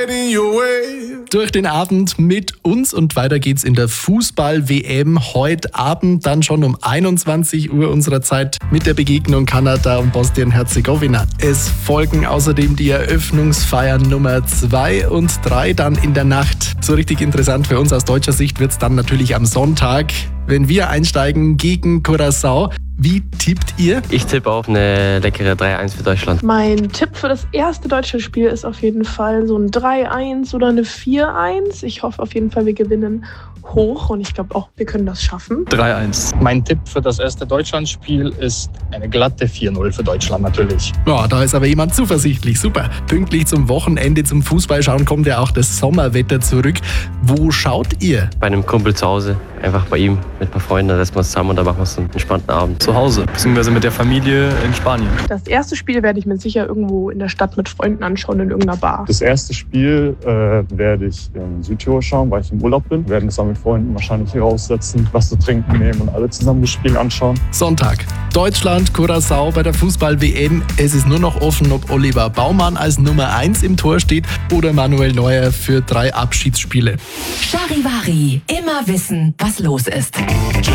Durch den Abend mit uns und weiter geht's in der Fußball-WM. Heute Abend dann schon um 21 Uhr unserer Zeit mit der Begegnung Kanada und Bosnien-Herzegowina. Es folgen außerdem die Eröffnungsfeiern Nummer 2 und 3 dann in der Nacht. So richtig interessant für uns aus deutscher Sicht wird's dann natürlich am Sonntag, wenn wir einsteigen gegen Curaçao. Wie tippt ihr? Ich tippe auf eine leckere 3-1 für Deutschland. Mein Tipp für das erste deutsche Spiel ist auf jeden Fall so ein 3-1 oder eine 4-1. Ich hoffe auf jeden Fall, wir gewinnen hoch und ich glaube auch, wir können das schaffen. 3-1. Mein Tipp für das erste Deutschlandspiel ist eine glatte 4-0 für Deutschland natürlich. Ja, da ist aber jemand zuversichtlich. Super. Pünktlich zum Wochenende zum Fußballschauen kommt ja auch das Sommerwetter zurück. Wo schaut ihr? Bei einem Kumpel zu Hause, einfach bei ihm mit ein paar Freunden, da setzen wir uns zusammen und da machen wir so einen entspannten Abend. Zu Hause, beziehungsweise mit der Familie in Spanien. Das erste Spiel werde ich mir sicher irgendwo in der Stadt mit Freunden anschauen, in irgendeiner Bar. Das erste Spiel werde ich in Südtirol schauen, weil ich im Urlaub bin. Wir werden es dann mit Freunden wahrscheinlich hier raussetzen, was zu trinken nehmen und alle zusammen das Spiel anschauen. Sonntag. Deutschland, Curaçao bei der Fußball-WM. Es ist nur noch offen, ob Oliver Baumann als Nummer 1 im Tor steht oder Manuel Neuer für 3 Abschiedsspiele. Charivari, immer wissen, was los ist.